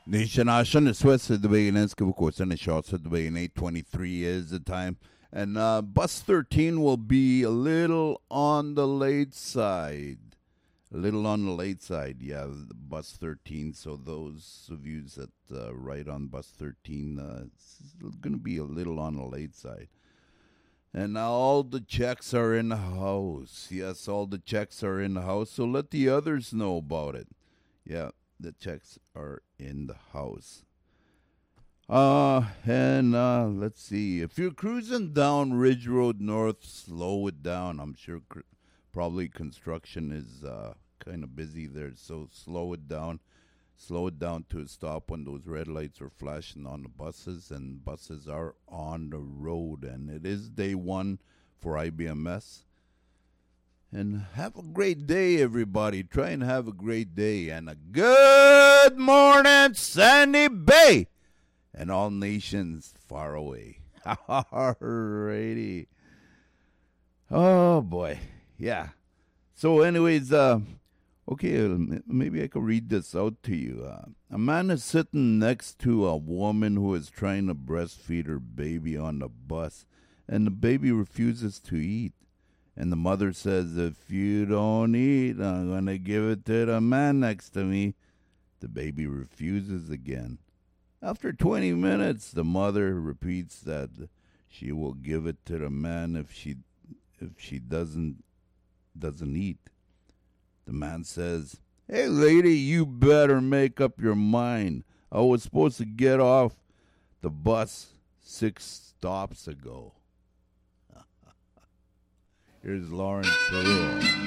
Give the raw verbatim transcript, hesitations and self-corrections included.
Nation Nation is West of the Bayanensk, of course, and the shots of the Bayan eight twenty-three is the time. And uh, bus thirteen will be a little on the late side. A little on the late side, yeah, the bus thirteen. So those of you that uh, ride on bus thirteen, uh, it's going to be a little on the late side. And now all the checks are in the house. Yes, all the checks are in the house. So let the others know about it. Yeah, the checks are in the house. Uh, and uh, let's see. If you're cruising down Ridge Road North, slow it down. I'm sure cr- probably construction is uh, kind of busy there, so slow it down. Slow it down to a stop when those red lights are flashing on the buses, and buses are on the road. And it is day one for I B M S. And have a great day, everybody. Try and have a great day. And a good morning, Sandy Bay, and all nations far away. Alrighty. Oh, boy. Yeah. So, anyways, uh, okay, maybe I could read this out to you. Uh, a man is sitting next to a woman who is trying to breastfeed her baby on the bus, and the baby refuses to eat. And the mother says, if you don't eat, I'm going to give it to the man next to me. The baby refuses again. After twenty minutes, the mother repeats that she will give it to the man if she if she doesn't doesn't eat. The man says, hey, lady, you better make up your mind. I was supposed to get off the bus six stops ago. Here's Lawrence Cerullo.